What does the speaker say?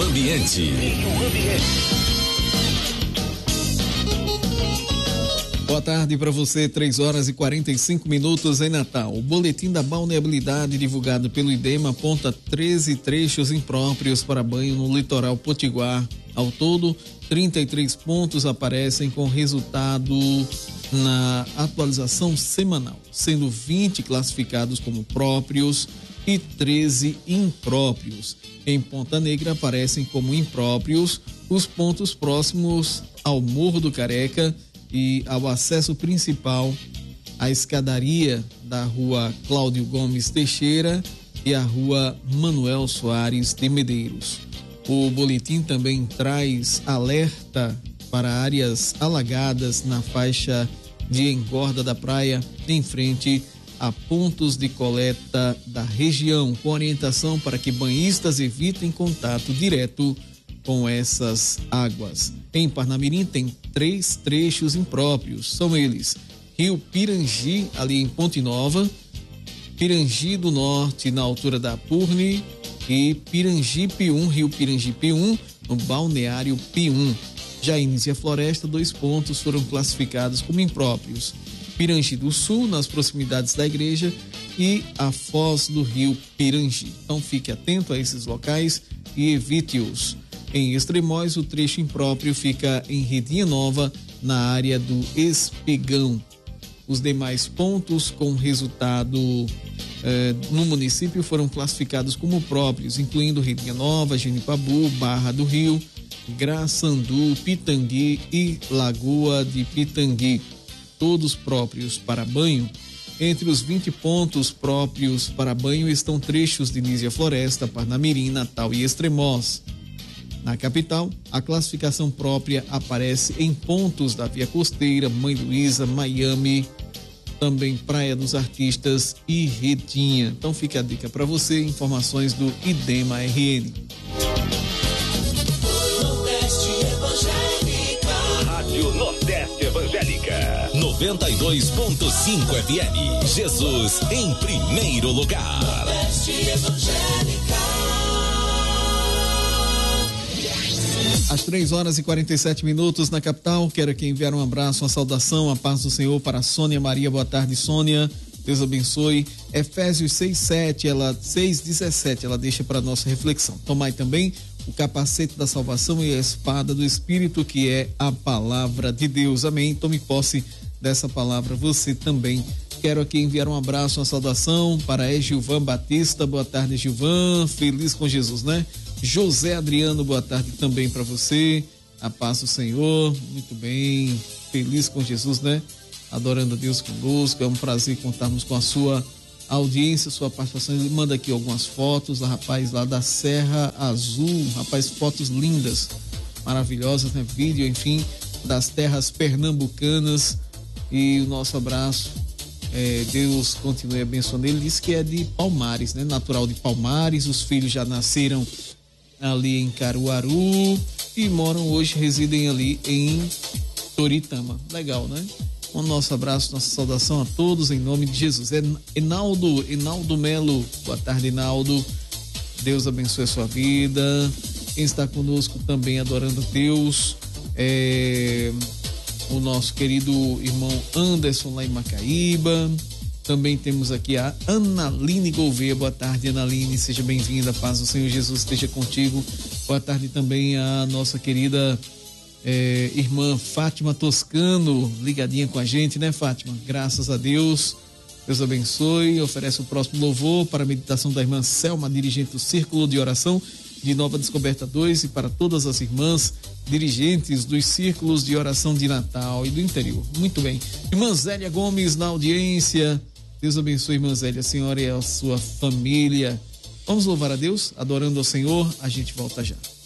Meio Ambiente. Boa tarde para você, 3h45 em Natal. O boletim da balneabilidade divulgado pelo IDEMA aponta 13 trechos impróprios para banho no litoral potiguar. Ao todo, 33 pontos aparecem com resultado na atualização semanal, sendo 20 classificados como próprios e 13 impróprios. Em Ponta Negra aparecem como impróprios os pontos próximos ao Morro do Careca e ao acesso principal, a escadaria da rua Cláudio Gomes Teixeira e a rua Manuel Soares de Medeiros. O boletim também traz alerta para áreas alagadas na faixa de engorda da praia, em frente a pontos de coleta da região, com orientação para que banhistas evitem contato direto com essas águas. Em Parnamirim tem 3 trechos impróprios, são eles: Rio Pirangi, ali em Ponte Nova, Pirangi do Norte, na altura da Purne, e Pirangipe 1, Rio Pirangipe 1, no Balneário P1. Já em Nísia Floresta, 2 pontos foram classificados como impróprios: Pirangi do Sul, nas proximidades da igreja, e a foz do Rio Pirangi. Então fique atento a esses locais e evite-os. Em Extremóis, o trecho impróprio fica em Redinha Nova, na área do Espigão. Os demais pontos com resultado no município foram classificados como próprios, incluindo Redinha Nova, Genipabu, Barra do Rio, Graçandu, Pitangui e Lagoa de Pitangui, todos próprios para banho. Entre os 20 pontos próprios para banho estão trechos de Nísia Floresta, Parnamirim, Natal e Extremós. Na capital, a classificação própria aparece em pontos da Via Costeira, Mãe Luísa, Miami, também Praia dos Artistas e Redinha. Então fica a dica para você, informações do IDEMA RN. Nordeste Evangélica. Rádio Nordeste Evangélica. 92.5 FM. Jesus em primeiro lugar. Nordeste Evangélica. Às 3h47 na capital, quero aqui enviar um abraço, uma saudação, a paz do Senhor para a Sônia Maria. Boa tarde, Sônia. Deus abençoe. Efésios 6:17, ela deixa para nossa reflexão. Tomai também o capacete da salvação e a espada do Espírito, que é a palavra de Deus. Amém. Tome posse dessa palavra você também. Quero aqui enviar um abraço, uma saudação para Gilvan Batista. Boa tarde, Gilvan. Feliz com Jesus, né? José Adriano, boa tarde também para você. A paz do Senhor. Muito bem. Feliz com Jesus, né? Adorando a Deus conosco. É um prazer contarmos com a sua audiência, sua participação. Ele manda aqui algumas fotos, rapaz, lá da Serra Azul. Rapaz, fotos lindas, maravilhosas, né? Vídeo, enfim, das terras pernambucanas. E o nosso abraço. Deus continue abençoando. Ele disse que é de Palmares, né? Natural de Palmares. Os filhos já nasceram ali em Caruaru e residem ali em Toritama. Legal, né? O nosso abraço, nossa saudação a todos em nome de Jesus. Enaldo Melo, boa tarde, Enaldo. Deus abençoe a sua vida. Quem está conosco também adorando a Deus o nosso querido irmão Anderson lá em Macaíba. Também temos aqui a Analine Gouveia. Boa tarde, Analine, seja bem-vinda. Paz do Senhor Jesus esteja contigo. Boa tarde também a nossa querida irmã Fátima Toscano, ligadinha com a gente, né, Fátima? Graças a Deus. Deus abençoe. Oferece o próximo louvor para a meditação da irmã Selma, dirigente do Círculo de Oração de Nova Descoberta 2, e para todas as irmãs dirigentes dos círculos de oração de Natal e do interior. Muito bem. Irmã Zélia Gomes na audiência. Deus abençoe, irmã Zélia, a senhora e a sua família. Vamos louvar a Deus, adorando ao Senhor. A gente volta já.